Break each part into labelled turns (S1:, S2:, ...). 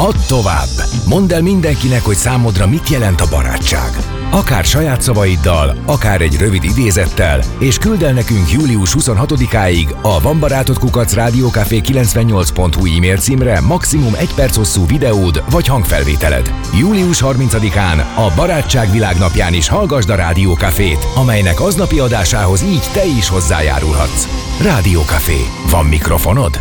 S1: Add tovább! Mondd el mindenkinek, hogy számodra mit jelent a barátság. Akár saját szavaiddal, akár egy rövid idézettel, és küld el nekünk július 26-áig a vanbarátod@rádiókafé98.hu e-mail címre maximum 1 perc hosszú videód vagy hangfelvételed. Július 30-án a Barátság Világnapján is hallgasd a Rádió Cafét, amelynek aznapi adásához így te is hozzájárulhatsz. Rádió Café. Van mikrofonod?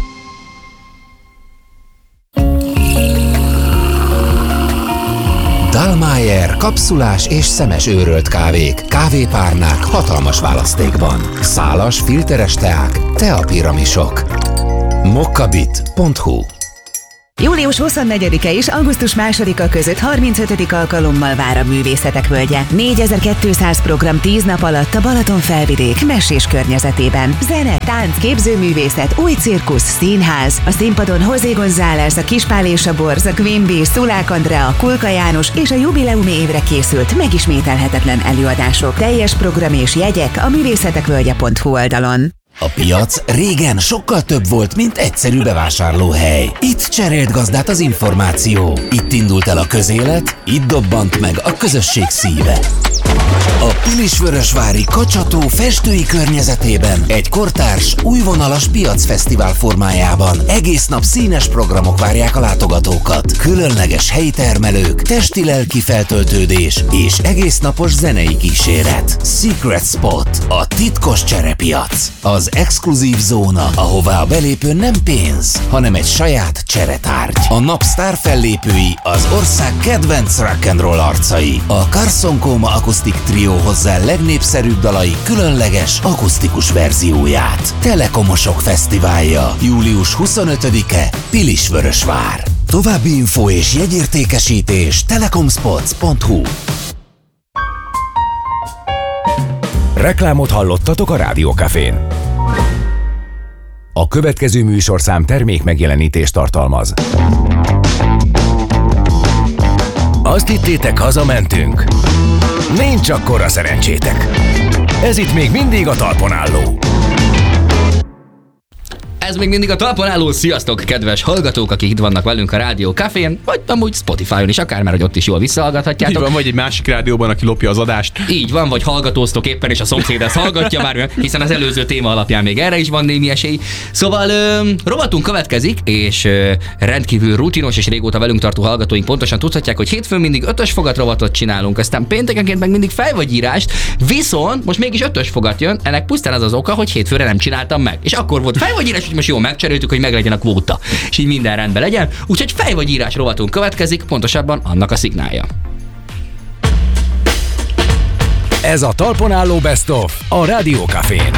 S2: Dallmayr kapszulás és szemes őrölt kávék, kávépárnák hatalmas választékban. Szálas, filteres teák, teapiramisok. mokkabit.hu.
S3: Július 24-e és augusztus 2-a között 35. alkalommal vár a Művészetek Völgye. 4200 program 10 nap alatt a Balaton-felvidék mesés környezetében. Zene, tánc, képzőművészet, új cirkusz, színház. A színpadon José González, a Kispál és a Borz, a Queen Bee, Szulák Andrea, Kulka János és a jubileumi évre készült megismételhetetlen előadások. Teljes program és jegyek a művészetekvölgye.hu oldalon.
S2: A piac régen sokkal több volt, mint egyszerű bevásárlóhely. Itt cserélt gazdát az információ. Itt indult el a közélet, itt dobbant meg a közösség szíve. A Pilisvörösvári Kacsató festői környezetében egy kortárs, újvonalas piacfesztivál formájában egész nap színes programok várják a látogatókat. Különleges helyi termelők, testi-lelki feltöltődés és egésznapos zenei kíséret. Secret Spot, a titkos cserepiac. Az exkluzív zóna, ahová a belépő nem pénz, hanem egy saját cseretárgy. A nap sztár fellépői az ország kedvenc rock'n'roll arcai. A Carson Coma Acoustic Trio hozzá legnépszerűbb dalai különleges akusztikus verzióját. Telekomosok fesztiválja, július 25-e, Pilisvörösvár. További info és jegyértékesítés telekomspots.hu.
S1: Reklámot hallottatok a Rádió Cafén. A következő műsorszám termék megjelenítést tartalmaz. Azt hittétek, hazamentünk? Nincs akkora szerencsétek. Ez itt még mindig a talpon álló.
S4: Ez még mindig a talpon álló. Sziasztok, kedves hallgatók, akik itt vannak velünk a Rádió Cafén, vagy amúgy Spotify-on is, akár már, hogy ott is jól visszahallgathatjátok.
S5: Így van, vagy egy másik rádióban, aki lopja az adást.
S4: Így van, vagy hallgatóztok éppen, és a szomszéd ezt hallgatja már, hiszen az előző téma alapján még erre is van némi esély. Szóval rovatunk következik, és rendkívül rutinos és régóta velünk tartó hallgatóink pontosan tudhatják, hogy hétfőn mindig 5-ös fogat rovatot csinálunk, aztán péntekenként meg mindig fel vagy írást, viszont most mégis 5-ös fogat jön, ennek pusztán az az oka, hogy hétfőre nem csináltam meg. És akkor volt fel vagy írás, hogy most jól megcseréltük, hogy meglegyen a kvóta, és így minden rendben legyen. Úgyhogy fej vagy írás rovatunk következik, pontosabban annak a szignálja.
S1: Ez a talpon álló Best of a Rádió Cafén.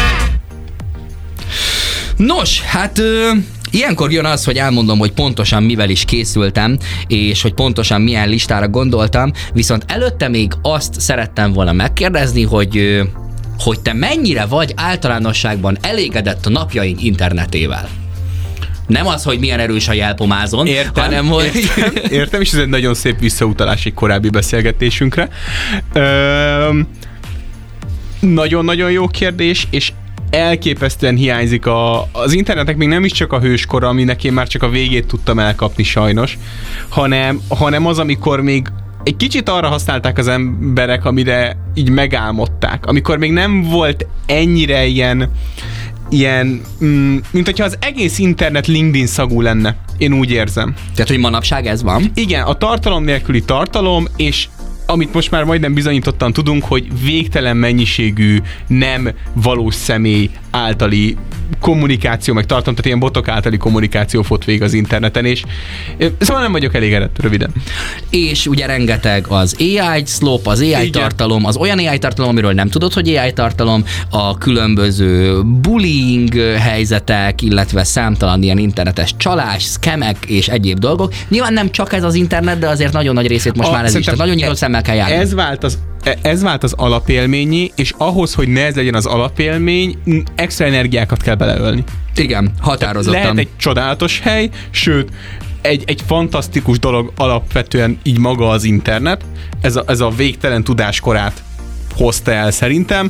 S4: Nos, hát ilyenkor jön az, hogy elmondom, hogy pontosan mivel is készültem, és hogy pontosan milyen listára gondoltam, viszont előtte még azt szerettem volna megkérdezni, hogy te mennyire vagy általánosságban elégedett a napjaink internetével. Nem az, hogy milyen erős a jelpomázon, hanem hogy...
S5: Értem, és ez egy nagyon szép visszautalás egy korábbi beszélgetésünkre. Nagyon-nagyon jó kérdés, és elképesztően hiányzik az internetnek még nem is csak a hőskora, aminek én már csak a végét tudtam elkapni sajnos, hanem az, amikor még egy kicsit arra használták az emberek, amire így megálmodták. Amikor még nem volt ennyire ilyen mint hogyha az egész internet LinkedIn szagú lenne. Én úgy érzem.
S4: Tehát, hogy manapság ez van?
S5: Igen, a tartalom nélküli tartalom, és amit most már majdnem bizonyítottan tudunk, hogy végtelen mennyiségű nem valós személy általi kommunikáció, meg tartalom, tehát ilyen botok általi kommunikáció fut végig az interneten, és szóval nem vagyok elégedett, röviden.
S4: És ugye rengeteg az AI slop, az AI igen. tartalom, az olyan AI tartalom, amiről nem tudod, hogy AI tartalom, a különböző bullying helyzetek, illetve számtalan ilyen internetes csalás, scamek és egyéb dolgok. Nyilván nem csak ez az internet, de azért nagyon nagy részét most már ez is, tehát nagyon nyitott szemmel kell járni.
S5: Ez vált az alapélményi, és ahhoz, hogy ne ez legyen az alapélmény, extra energiákat kell beleölni.
S4: Igen, határozottan.
S5: Lehet egy csodálatos hely, sőt, egy fantasztikus dolog alapvetően így maga az internet, ez a végtelen tudáskorát hozta el szerintem.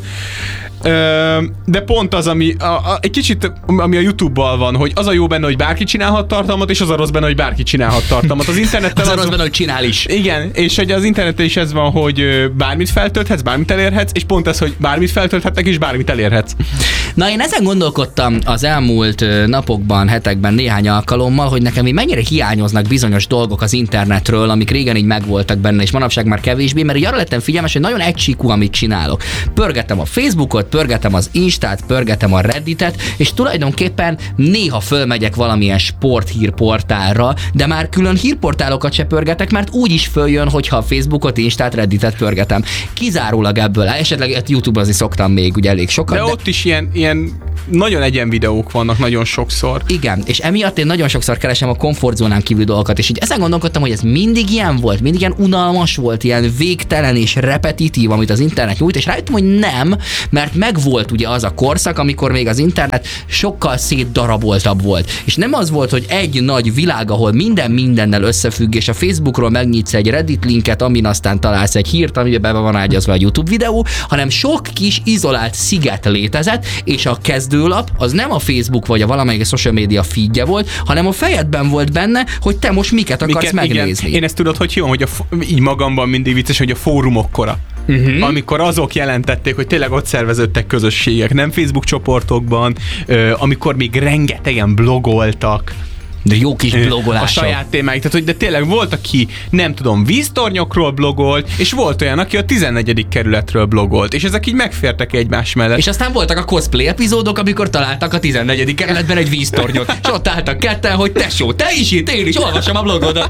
S5: De pont az, ami egy kicsit, ami a YouTube-bal van, hogy az a jó benne, hogy bárki csinálhat tartalmat, és az a rossz benne, hogy bárki csinálhat tartalmat. Az interneten
S4: az a rossz benne, hogy csinál is.
S5: Igen, és hogy az interneten is ez van, hogy bármit feltölthetsz, bármit elérhetsz, és pont ez, hogy bármit feltölthetnek, és bármit elérhetsz.
S4: Na, én ezen gondolkodtam az elmúlt napokban, hetekben néhány alkalommal, hogy nekem így mennyire hiányoznak bizonyos dolgok az internetről, amik régen így megvoltak benne, és manapság már kevésbé, mert így arra lettem figyelmes, hogy nagyon egysíkú, amit csinálok. Pörgetem a Facebookot, pörgetem az Instát, pörgetem a Redditet, és tulajdonképpen néha fölmegyek valamilyen sporthírportálra, de már külön hírportálokat se pörgetek, mert úgy is följön, hogyha a Facebookot, Instát, Redditet pörgetem. Kizárólag ebből, esetleg YouTube-ozni szoktam még ugye elég sokat.
S5: De ott is ilyen nagyon egyen videók vannak nagyon sokszor.
S4: Igen, és emiatt én nagyon sokszor keresem a komfortzónán kívül dolgokat, és így ezen gondolkodtam, hogy ez mindig ilyen volt, mindig ilyen unalmas volt, ilyen végtelen és repetitív, amit az internet nyújt, és rájöttem, hogy nem, mert megvolt ugye az a korszak, amikor még az internet sokkal szétdaraboltabb volt. És nem az volt, hogy egy nagy világ, ahol minden mindennel összefügg, és a Facebookról megnyitsz egy Reddit linket, amin aztán találsz egy hírt, amiben be van ágyazva a YouTube videó, hanem sok kis izolált sziget létezett, és a kezdőlap az nem a Facebook vagy a valamelyik social media feedje volt, hanem a fejedben volt benne, hogy te most miket akarsz megnézni.
S5: Igen. Én ezt tudod, hogy hívom, hogy így magamban mindig vicces, hogy a fórumok kora. Amikor azok jelentették, hogy tényleg ott szerveződtek közösségek, nem Facebook csoportokban, amikor még rengetegen blogoltak.
S4: De jó kis blogolások.
S5: A saját témáik. Tehát, hogy de tényleg volt, aki nem tudom, víztornyokról blogolt, és volt olyan, aki a 14. kerületről blogolt, és ezek így megfértek egymás mellett.
S4: És aztán voltak a cosplay epizódok, amikor találtak a 14. kerületben egy víztornyot, és ott álltak ketten, hogy tesó, te is itt, én is olvasom a blogodat.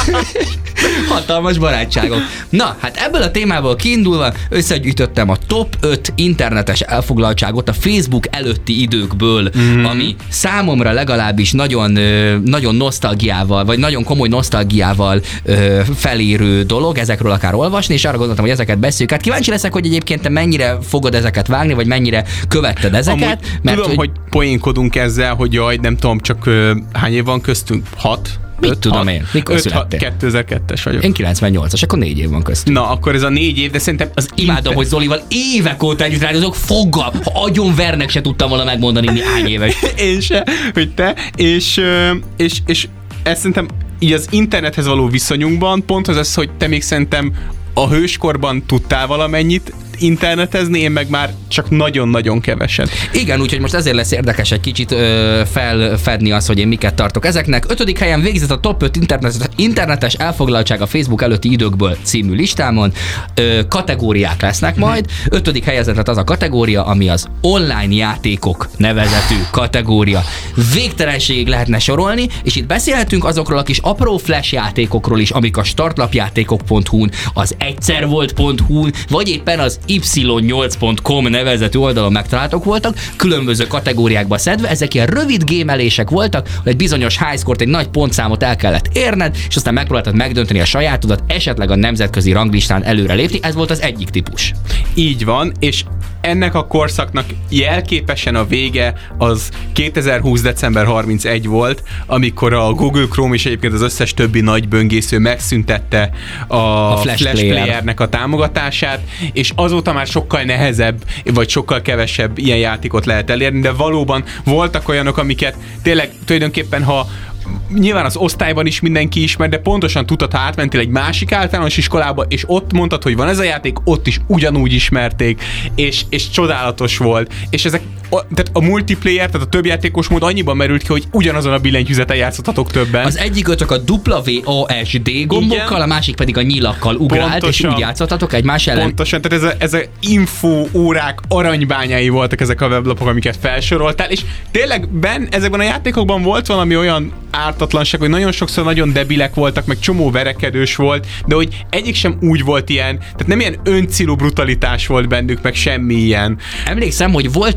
S4: Hatalmas barátságok. Na, hát ebből a témából kiindulva összegyűjtöttem a top 5 internetes elfoglaltságot a Facebook előtti időkből, ami számomra legalábbis nagyon nosztalgiával, vagy nagyon komoly nosztalgiával felérő dolog, ezekről akár olvasni, és arra gondoltam, hogy ezeket beszéljük. Hát kíváncsi leszek, hogy egyébként te mennyire fogod ezeket vágni, vagy mennyire követted ezeket.
S5: Amúgy mert tudom, hogy poénkodunk ezzel, hogy jaj, nem tudom, csak hány év van köztünk? 6?
S4: Mit tudom én? Mikor születtél?
S5: 2002-es vagyok.
S4: Én 98-as, akkor 4 év van köztünk.
S5: Na, akkor ez a 4 év, de szerintem az
S4: imádom, hogy Zolival évek óta együtt rádiózok, foggam, ha agyon vernek se tudtam volna megmondani, mi hány éves.
S5: Én se, hogy te, és ezt szerintem így az internethez való viszonyunkban pont az, hogy te még szerintem a hőskorban tudtál valamennyit internetezni, én meg már csak nagyon-nagyon keveset.
S4: Igen, úgyhogy most ezért lesz érdekes egy kicsit felfedni azt, hogy én miket tartok ezeknek. 5. helyen végzett a top 5 internetes elfoglaltság a Facebook előtti időkből című listámon. Kategóriák lesznek majd. 5. helyezett lett az a kategória, ami az online játékok nevezetű kategória. Végtelenségig lehetne sorolni, és itt beszélhetünk azokról a kis apró flash játékokról is, amik a startlapjátékok.hu-n, az egyszervolt.hu-n, vagy éppen az y8.com nevezetű oldalon megtalálhatók voltak, különböző kategóriákba szedve, ezek ilyen rövid gémelések voltak, hogy egy bizonyos highscore-t, egy nagy pontszámot el kellett érned, és aztán megpróbáltad megdönteni a sajátodat, esetleg a nemzetközi ranglistán előre lépni, ez volt az egyik típus.
S5: Így van, és ennek a korszaknak jelképesen a vége az 2020. december 31 volt, amikor a Google Chrome és egyébként az összes többi nagy böngésző megszüntette a Flash Player-nek a támogatását, és azóta már sokkal nehezebb, vagy sokkal kevesebb ilyen játékot lehet elérni, de valóban voltak olyanok, amiket tényleg tulajdonképpen, ha nyilván az osztályban is mindenki ismer, de pontosan tudtad, ha átmentél egy másik általános iskolába, és ott mondtad, hogy van ez a játék, ott is ugyanúgy ismerték, és csodálatos volt. És ezek, tehát a multiplayer, tehát a többjátékos mód annyiban merült ki, hogy ugyanazon a billentyűzeten játszhatok többen.
S4: Az egyik ötök a WASD gombokkal, igen, a másik pedig a nyilakkal ugrált, pontosan, és úgy játszhattatok egymás ellen.
S5: Pontosan, tehát ez a info órák aranybányái voltak ezek a weblapok, amiket felsoroltál, és tényleg ezekben a játékokban volt valami olyan ártatlanság, hogy nagyon sokszor nagyon debilek voltak, meg csomó verekedős volt, de hogy egyik sem úgy volt ilyen, tehát nem ilyen öncélú brutalitás volt bennük, meg semmi ilyen.
S4: Emlékszem, hogy volt egy olyan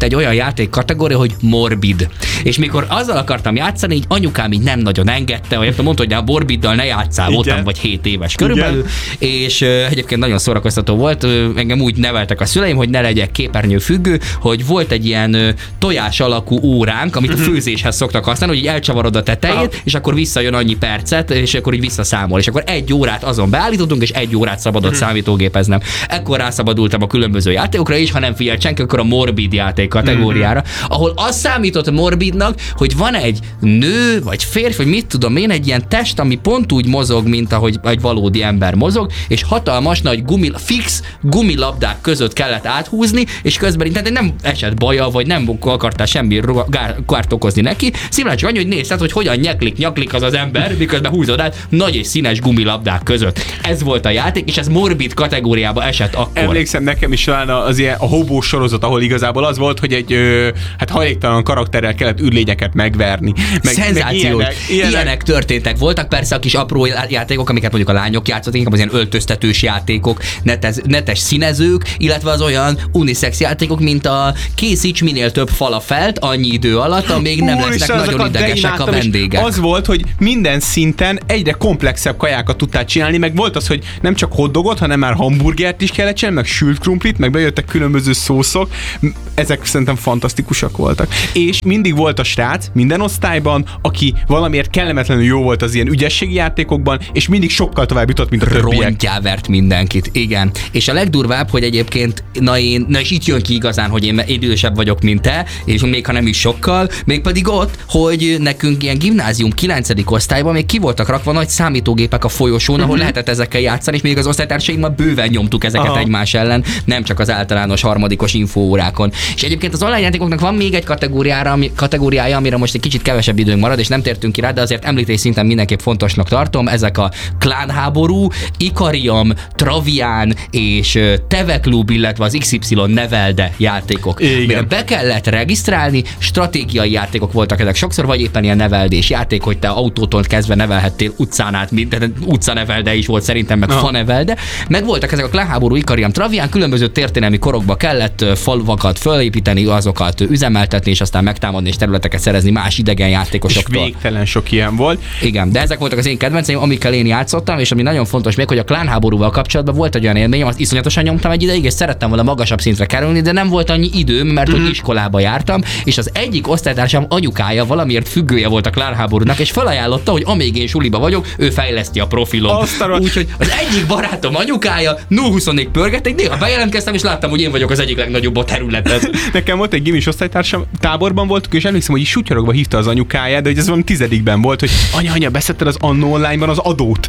S4: játék kategória, hogy morbid. És mikor azzal akartam játszani, így anyukám így nem nagyon engedte, vagy mondta, hogy a morbiddal ne játsszál, voltam vagy 7 éves körülbelül, és egyébként nagyon szórakoztató volt, engem úgy neveltek a szüleim, hogy ne legyek képernyőfüggő, hogy volt egy ilyen tojás alakú óránk, amit a főzéshez szoktak használni, hogy így elcsavarod a tetejét, és akkor visszajön annyi percet, és akkor így visszaszámol. És akkor 1 órát azon beállítottunk, és 1 órát szabadott számítógépeznem. Ekkor rászabadultam a különböző játékokra, és ha nem figyelt senki, akkor a morbid játék kategóriára, ahol az számított morbidnak, hogy van egy nő, vagy férfi, vagy mit tudom én, egy ilyen test, ami pont úgy mozog, mint ahogy egy valódi ember mozog, és hatalmas nagy fix gumilabdák között kellett áthúzni, és közben tehát nem esett baja, vagy nem akartál semmi kárt okozni neki, szimplán csak annyi, hogy nézted, hogy hogyan nyaklik az ember, miközben húzod át nagy és színes gumilabdák között. Ez volt a játék, és ez morbid kategóriába esett akkor.
S5: Emlékszem, nekem is talán az ilyen a hobó sorozat, ahol igazából az volt, hogy egy hajléktalan karakterrel kellett űrlényeket megverni.
S4: Szenzációs. Ilyenek történtek. Voltak persze a kis apró játékok, amiket mondjuk a lányok játszottak, inkább az ilyen öltöztetős játékok, netes színezők, illetve az olyan unisex játékok, mint a készíts minél több falafelt annyi idő alatt, amíg nem lesznek nagyon idegesek a vendégek.
S5: Az volt, hogy minden szinten egyre komplexebb kajákat tudtál csinálni, meg volt az, hogy nem csak hotdogot, hanem már hamburgert is kellett csinálni, meg sült krumplit, meg bejöttek különböző szószok. Ezek szerintem fantasztikusak voltak. És mindig volt a srác minden osztályban, aki valamiért kellemetlenül jó volt az ilyen ügyességi játékokban, és mindig sokkal tovább jutott, mint a többiek.
S4: Rontyávert mindenkit, igen. És a legdurvább, hogy egyébként, és itt jön ki igazán, hogy én idősebb vagyok, mint te, és még ha nem is sokkal, mégpedig ott, hogy nekünk ilyen gimnázium 9. osztályban még ki voltak rakva nagy számítógépek a folyosón, ahol lehetett ezekkel játszani, és még az osztálytársaimmal bőven nyomtuk ezeket egymás ellen, nem csak az általános harmadikos infóórákon. És egyébként az online játékoknak van még egy kategóriája, amire most egy kicsit kevesebb időnk marad, és nem tértünk ki rá, de azért említés szinten mindenképp fontosnak tartom. Ezek a klánháború, Ikariam, Travian és Teveklub, illetve az XY Nevelde játékok. Mire be kellett regisztrálni, stratégiai játékok voltak ezek sokszor, vagy éppen ilyen neveldés játék, hogy te autótól kezdve nevelhettél utcán át, utcanevelde is volt szerintem, meg fanevelde. Meg voltak ezek a klánháború, Ikariam, Travian, különböző történelmi korokba kellett falvakat fölépíteni, azokat üzemeltetni, és aztán megtámadni és területeket szerezni más idegen játékosoktól.
S5: És végtelen sok ilyen volt.
S4: Igen, de ezek voltak az én kedvenceim, amikkel én játszottam, és ami nagyon fontos még, hogy a klánháborúval kapcsolatban volt egy olyan élményem, azt iszonyatosan nyomtam egy ideig, és szerettem volna magasabb szintre kerülni, de nem volt annyi időm, mert hogy iskolába jártam, és az egyik osztálytársam anyukája valamiért függője volt a klánháborúnak, és felajánlotta, hogy amíg én suliba vagyok, ő fejleszti a profilom. Úgyhogy az egyik barátom anyukája 0-24 pörgették, néha bejelentkeztem, és láttam, hogy én vagyok az egyik legnagyobb a területen.
S5: Nekem volt egy gimis osztálytársam, táborban voltunk, és emlékszem, hogy sutyorogva hívta az anyukáját, de hogy ez valami 10-ben volt, hogy anya, beszedted az annó online-ban az adót.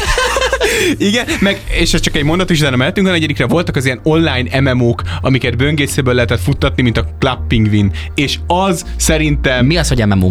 S5: Igen, és ez csak egy mondat is, de nem mehetünk, a negyedikre voltak az ilyen online MMO-k, amiket böngészőből lehetett futtatni, mint a Club Penguin. És az szerintem...
S4: Mi az, hogy MMO?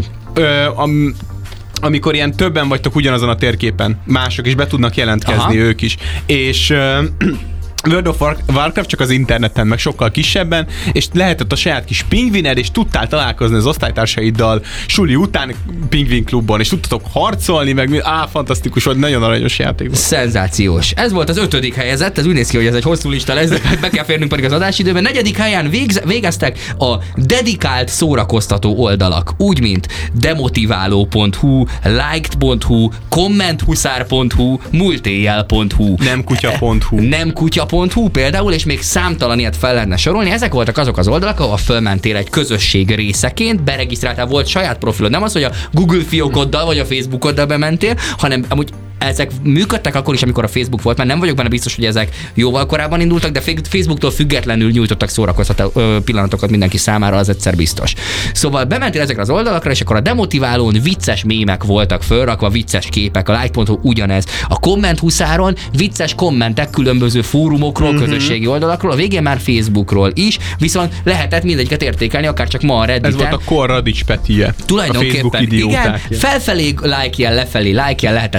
S5: Amikor ilyen többen vagytok ugyanazon a térképen, mások is be tudnak jelentkezni, ők is. És... World of Warcraft csak az interneten, meg sokkal kisebben, és lehetett a saját kis pingvined, és tudtál találkozni az osztálytársaiddal suli után pingvin klubban, és tudtatok harcolni, meg fantasztikus volt, nagyon aranyos játék volt.
S4: Szenzációs. Ez volt az 5. helyezett, ez úgy néz ki, hogy ez egy hosszú lista lesz, de be kell férnünk pedig az adásidőben. 4. helyen végeztek a dedikált szórakoztató oldalak, úgy mint demotiváló.hu, liked.hu, kommenthuszár.hu, multéjel.hu. Nem kutya.hu például, és még számtalan ilyet fel lehetne sorolni. Ezek voltak azok az oldalak, ahol fölmentél egy közösség részeként, beregisztráltál, volt saját profilod. Nem az, hogy a Google fiókoddal vagy a Facebookoddal bementél, hanem amúgy ezek működtek akkor is, amikor a Facebook volt, mert nem vagyok benne biztos, hogy ezek jóval korábban indultak, de Facebooktól függetlenül nyújtottak szórakoztató pillanatokat mindenki számára, az egyszer biztos. Szóval bementél ezekre az oldalakra, és akkor a demotiválón vicces mémek voltak fölrakva, vicces képek, a like.hu ugyanez. A kommenthuszáron vicces kommentek különböző fórumokról, közösségi oldalakról, a végén már Facebookról is, viszont lehetett mindegyiket értékelni, akár csak ma a Redditen.
S5: Ez volt a Korradics Petije.
S4: Tulajdonképpen, igen, felfelé like-jel, lefelé like-jel lehetett szavazni,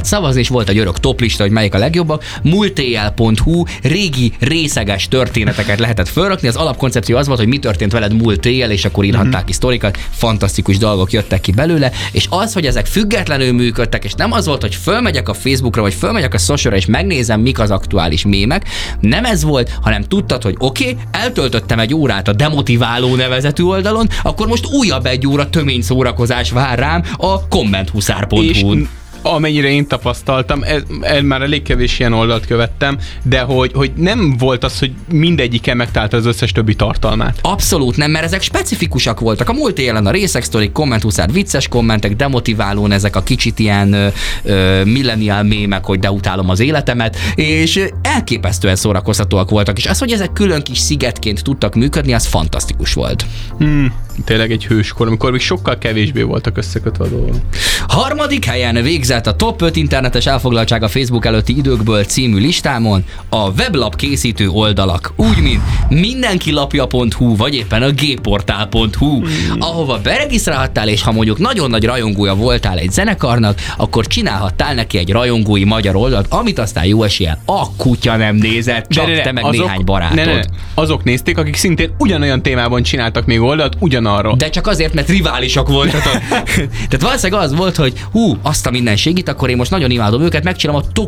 S4: és volt egy örök toplista, hogy melyik a legjobbak. Multéjel.hu régi részeges történeteket lehetett felrakni. Az alapkoncepció az volt, hogy mi történt veled múlt éjjel, és akkor írhatták ki sztorikat, fantasztikus dolgok jöttek ki belőle, és az, hogy ezek függetlenül működtek, és nem az volt, hogy fölmegyek a Facebookra, vagy fölmegyek a socialra, és megnézem, mik az aktuális mémek. Nem ez volt, hanem tudtad, hogy oké, eltöltöttem egy órát a Demotiváló nevezetű oldalon, akkor most újabb egy óra tömény szórakozás vár rám a kommenthuszár.hu-n.
S5: Amennyire én tapasztaltam, már elég kevés ilyen oldalt követtem, de hogy nem volt az, hogy mindegyiken megtalálta az összes többi tartalmát.
S4: Abszolút nem, mert ezek specifikusak voltak. A múlt éjjel a részek, sztorik, kommenthuszár, vicces kommentek, Demotiválón ezek a kicsit ilyen millennial mémek, hogy de utálom az életemet, és elképesztően szórakoztatóak voltak, és az, hogy ezek külön kis szigetként tudtak működni, az fantasztikus volt.
S5: Tényleg egy hőskor, amikor még sokkal kevésbé voltak összekötve a dolgok.
S4: Harmadik helyen végzett a top 5 internetes elfoglaltság a Facebook előtti időkből című listámon a weblap készítő oldalak, úgy mint mindenkilapja.hu, vagy éppen a gportál.hu, ahova beregisztrálhattál, és ha mondjuk nagyon nagy rajongója voltál egy zenekarnak, akkor csinálhattál neki egy rajongói magyar oldalt, amit aztán jó eséllyel a kutya nem nézett, csak te meg néhány barátod.
S5: Azok nézték, akik szintén ugyanolyan témában csináltak még oldalt, ugyanarról.
S4: De csak azért, mert riválisak voltatok. Tehát valószínűleg az volt, hogy azt a minden segít, akkor én most nagyon imádom őket, megcsinálom a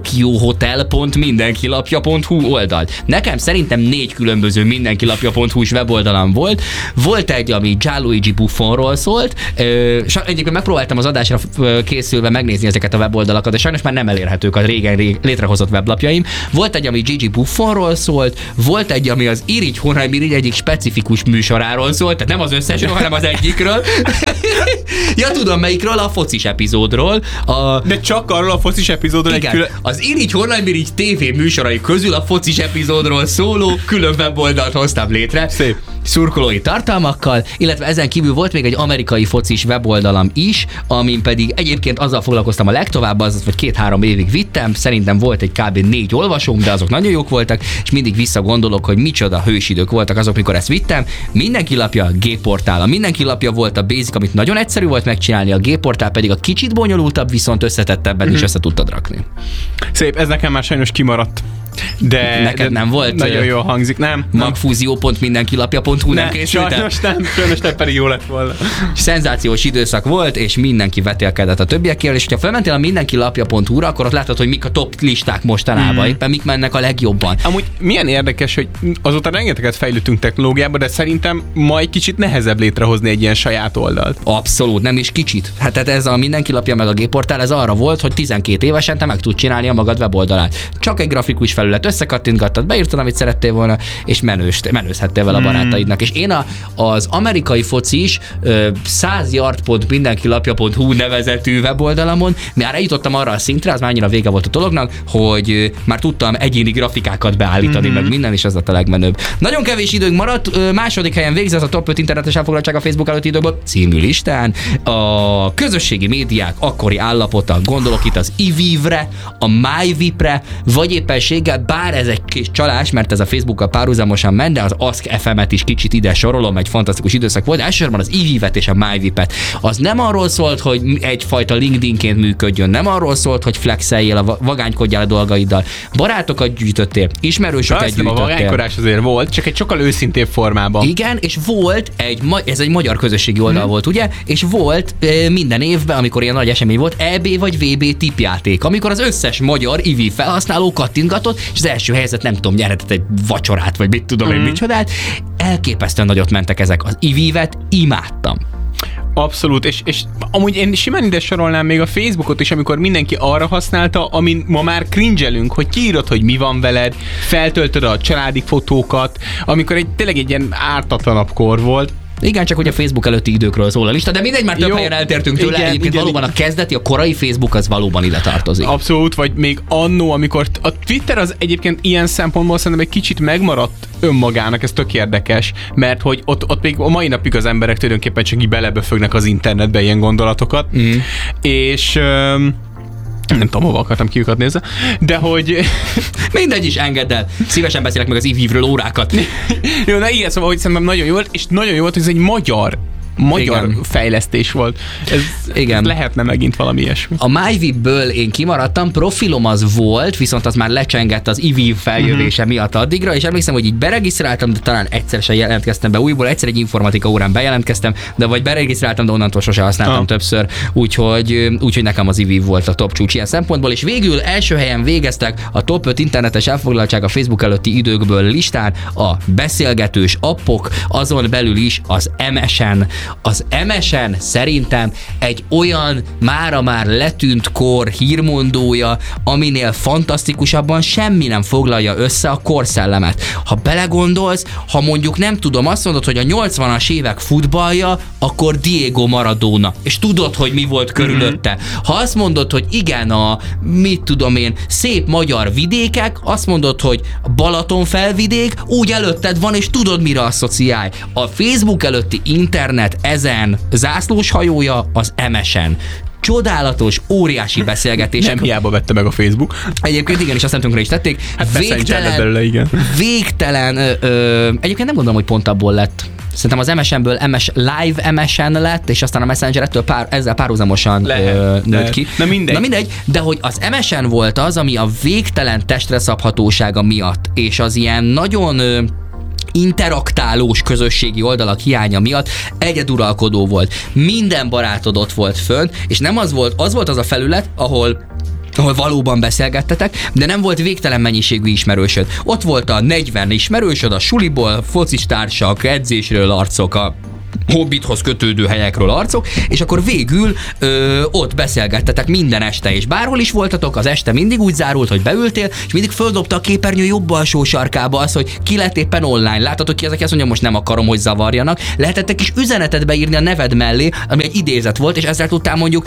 S4: tokyohotel.mindenkilapja.hu oldalt. Nekem szerintem 4 különböző mindenkilapja.hu-s weboldalam volt. Volt egy, ami Gianluigi Buffonról szólt, és egyébként megpróbáltam az adásra készülve megnézni ezeket a weboldalakat, de sajnos már nem elérhetők a régen létrehozott weblapjaim. Volt egy, ami Gigi Buffonról szólt, volt egy, ami az Irigy Hornheim Irigy egyik specifikus műsoráról szólt, tehát nem az összesről, hanem az egyikről. Ja, tudom melyikről, a focis epizódról.
S5: De csak arról a focis epizódról
S4: egy külön... Az Irigy Hornheim Irigy TV műsorai közül a focis epizódról szóló külön weboldalt hoztam létre.
S5: Szép.
S4: Szurkolói tartalmakkal, illetve ezen kívül volt még egy amerikai focis weboldalam is, amin pedig egyébként azzal foglalkoztam a legtovább, az vagy 2-3 évig vittem, szerintem volt egy kb. 4 olvasóm, de azok nagyon jók voltak, és mindig visszagondolok, hogy micsoda hősidők voltak azok, mikor ezt vittem. Mindenki lapja a Gportál. A Mindenki lapja volt a basic, amit nagyon egyszerű volt megcsinálni, a Gportál pedig a kicsit bonyolultabb, viszont összetettebben is össze tudtad rakni.
S5: Szép, ez nekem már sajnos kimaradt. De
S4: neked nem volt?
S5: Nagyon jól hangzik, nem?
S4: Magfúzió.mindenkilapja.hu nem készült?
S5: Sajnos nem, pedig jó lett volna.
S4: Szenzációs időszak volt, és mindenki vetélkedett a többiekkel, és ha felmentél a mindenkilapja.hu-ra, akkor ott látod, hogy mik a top listák mostanában, éppen mik mennek a legjobban.
S5: Amúgy milyen érdekes, hogy azóta rengeteget fejlődtünk technológiába, de szerintem ma egy kicsit nehezebb létrehozni egy ilyen saját oldalt.
S4: Abszolút, nem is kicsit. Hát ez a Mindenkilapja meg a Gportál, ez arra volt, hogy 12 évesen te meg tud csinálni a magad weboldalát. Csak egy grafikus felület, összekattintgattad, beírtad, amit szerettél volna, és menőzhettél vele a barátaidnak. És én az amerikai focis 100yard.mindenkilapja.hu nevezetű weboldalamon már eljutottam arra a szintre, az már annyira vége volt a dolognak, hogy már tudtam egyéni grafikákat beállítani, meg minden, és ez lett a legmenőbb. Nagyon kevés időnk maradt, második helyen végzett a top 5 internetes elfoglaltság a Facebook előtti időből című listán. A közösségi médiák akkori állapota, gondolok itt az iVívre, a MyVip-re, vagy éppenséggel, bár ez egy kis csalás, mert ez a Facebookkal párhuzamosan ment, de az Ask FM-et is kicsit ide sorolom, egy fantasztikus időszak volt, elsősorban az iVívet és a MyVip-et. Az nem arról szólt, hogy egyfajta LinkedInként működjön, nem arról szólt, hogy flexeljél, vagánykodjál a dolgaiddal. Barátokat gyűjtöttél, ismerősöket gyűjtöttél.
S5: A vagánykodás azért volt, csak egy sokkal őszintébb formában.
S4: Igen, és volt ez egy magyar közösségi oldal volt, ugye? És volt minden évben, amikor ilyen nagy esemény volt, EB vagy VB tippjáték, amikor az összes magyar iVív felhasználó kattintgatott, és az első helyzet nem tudom, nyerhetett egy vacsorát, vagy mit tudom én micsodát. Elképesztően nagyot mentek ezek. Az iVívet imádtam.
S5: Abszolút, és amúgy én simán ide sorolnám még a Facebookot is, amikor mindenki arra használta, amin ma már cringe-elünk, hogy kiírod, hogy mi van veled, feltöltöd a családi fotókat, amikor tényleg egy ilyen ártatlanabb kor volt.
S4: Igen, csak hogy a Facebook előtti időkről szól a lista, de mindegy, már több helyen eltértünk tőle. Igen, egyébként valóban a kezdeti, a korai Facebook az valóban ide tartozik.
S5: Abszolút, vagy még annó, amikor a Twitter az egyébként ilyen szempontból szerintem egy kicsit megmaradt önmagának, ez tök érdekes, mert hogy ott még a mai napig az emberek tulajdonképpen csak így beleböfögnek az internetbe ilyen gondolatokat, és nem tudom, hova akartam ki őket nézni, de hogy...
S4: Mindegy is, engedd el. Szívesen beszélek meg az iVívről órákat.
S5: Jó, na igen, szóval, hogy szerintem nagyon jó volt, és nagyon jó volt, hogy ez egy magyar magyar fejlesztés volt. Ez lehetne megint valami ilyesmi.
S4: A MyVip-ből én kimaradtam, profilom az volt, viszont az már lecsengett az IVIV feljövése miatt addigra, és emlékszem, hogy így beregisztráltam, de talán egyszer se jelentkeztem be újból, egyszer egy informatika órán bejelentkeztem, de vagy beregisztráltam, de onnantól sose használtam többször, úgyhogy nekem az IVIV volt a top csúcs ilyen szempontból, és végül első helyen végeztek a top 5 internetes elfoglaltság a Facebook előtti időkből listán a beszélgetős appok, azon belül is az MSN. Az MSN szerintem egy olyan mára már letűnt kor hírmondója, aminél fantasztikusabban semmi nem foglalja össze a korszellemet. Ha belegondolsz, ha mondjuk nem tudom, azt mondod, hogy a 80-as évek futballja, akkor Diego Maradona. És tudod, hogy mi volt körülötte. Ha azt mondod, hogy igen, mit tudom én, szép magyar vidékek, azt mondod, hogy Balatonfelvidék, úgy előtted van, és tudod, mire asszociálj. A Facebook előtti internet ezen zászlós hajója az MSN. Csodálatos, óriási beszélgetések.
S5: Nem hiába vette meg a Facebook.
S4: Egyébként igen, és azt nem tönkre is tették.
S5: Hát belőle, igen.
S4: Végtelen, egyébként nem gondolom, hogy pont abból lett. Szerintem az MSN-ből Live MSN lett, és aztán a Messenger ettől ezzel párhuzamosan nőtt ki.
S5: Na mindegy.
S4: De hogy az MSN volt az, ami a végtelen testre szabhatósága miatt, és az ilyen nagyon interaktálós közösségi oldalak hiánya miatt egyeduralkodó volt. Minden barátod ott volt fönn, és nem az volt az a felület, ahol valóban beszélgettetek, de nem volt végtelen mennyiségű ismerősöd. Ott volt a 40 ismerősöd a suliból, focistársak, edzésről arcok, a Hobbithoz kötődő helyekről arcok, és akkor végül ott beszélgettetek minden este, és bárhol is voltatok, az este mindig úgy zárult, hogy beültél, és mindig földobta a képernyő jobb alsó sarkába az, hogy ki lett éppen online. Láthatok ki, ezek azt mondja, most nem akarom, hogy zavarjanak. Lehetettek is üzenetet beírni a neved mellé, ami egy idézet volt, és ezzel tudtál mondjuk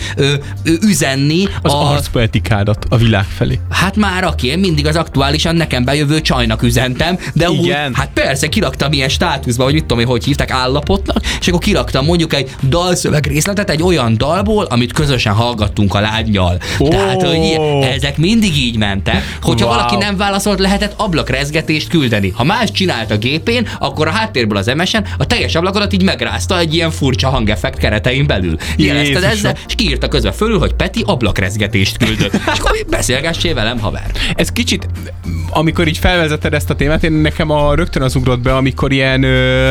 S4: üzenni
S5: az arcpoetikádat a világ felé.
S4: Hát már aki, én mindig az aktuálisan nekem bejövő csajnak üzentem, de úgy, hát persze, kiraktam ilyen státuszba, hogy mit tudom én, hogy hívták, állapotnak, és akkor kiraktam mondjuk egy dalszöveg részletet egy olyan dalból, amit közösen hallgattunk a lánnyal. Tehát, hogy ezek mindig így mentek. Hogyha valaki nem válaszolt, lehetett ablakrezgetést küldeni. Ha más csinált a gépén, akkor a háttérből az MSN a teljes ablakodat így megrázta egy ilyen furcsa hangeffekt keretein belül. Jelezted ezzel, és kiírta közben fölül, hogy Peti ablakrezgetést küldött. És akkor beszélgessél velem, haver.
S5: Ez kicsit, amikor így felvezeted ezt a témát, én nekem rögtön az ugrott be, amikor ilyen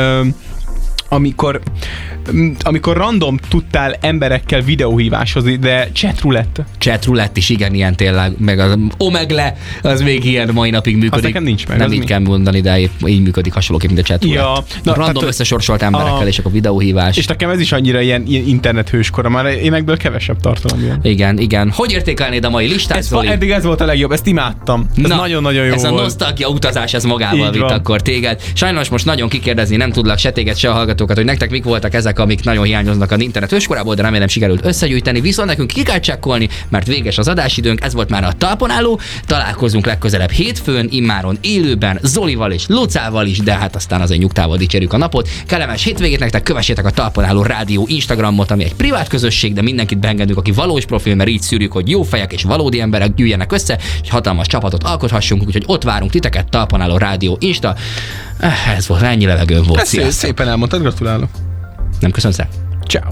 S5: amikor random tudtál emberekkel videóhíváshozni, de chatroulette.
S4: Chatroulette is, igen, ilyen tényleg, meg az Omegle, az még ilyen mai napig működik.
S5: Az nekem nincs meg.
S4: Nem így kell mondani, de így működik hasonlóként, mint a chatroulette. Ja, random összesorsolt emberekkel, és akkor videóhívás.
S5: És nekem ez is annyira ilyen internethőskora, már énekből kevesebb tartalom ilyen.
S4: Igen. Hogy értékelnéd a mai listát, Zoli?
S5: Eddig ez volt a legjobb, ezt imádtam. Ez nagyon-nagyon jó
S4: ez
S5: volt.
S4: Ez a nosztalgia utazás, ez magával vitt akkor téged. Sajnos most nagyon kikérdezni nem tudlak se téged, se a hallgatókat, hogy nektek mik voltak ezek, amik nagyon hiányoznak az internet hőskorából, de remélem sikerült összegyűjteni. Viszont nekünk ki kell csekkolni, mert véges az adásidőnk, ez volt már a Talpon Álló. Találkozunk legközelebb hétfőn, immáron élőben, Zolival és Lucával is, de hát aztán azért nyugtával dicsérjük a napot. Kellemes hétvégét nektek, kövessétek a Talpon Álló Rádió Instagramot, ami egy privát közösség, de mindenkit beengedünk, aki valós profil, mert így szűrjük, hogy jó fejek és valódi emberek gyűjjenek össze, és hatalmas csapatot alkothassunk, úgyhogy ott várunk titeket, Talpon Álló Rádió Insta. Ez volt, ennyi levegőn volt.
S5: Szépen elmondtad, gratulálok.
S4: Nem köszönsz el?
S5: Ciao.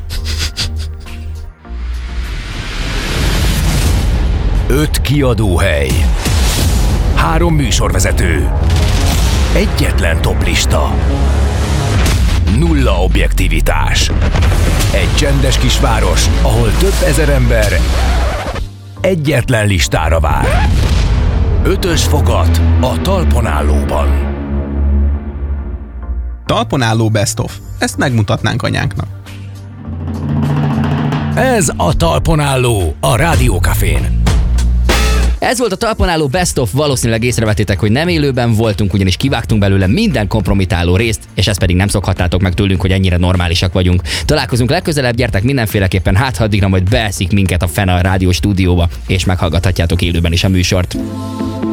S1: Öt kiadóhely. 3 műsorvezető. Egyetlen toplista. 0 objektivitás. Egy csendes kisváros, ahol több ezer ember egyetlen listára vár. 5-ös fogat a Talpon Állóban.
S5: Talpon Álló Best of. Ezt megmutatnánk anyánknak.
S1: Ez a Talpon Álló a Rádiókafén.
S4: Ez volt a Talpon Álló Best of, valószínűleg észrevettétek, hogy nem élőben voltunk, ugyanis kivágtunk belőle minden kompromitáló részt, és ezt pedig nem szokhattátok meg tőlünk, hogy ennyire normálisak vagyunk. Találkozunk legközelebb, gyertek mindenféleképpen, hát ha addigra majd beeszik minket a fene a rádió stúdióba, és meghallgathatjátok élőben is a műsort.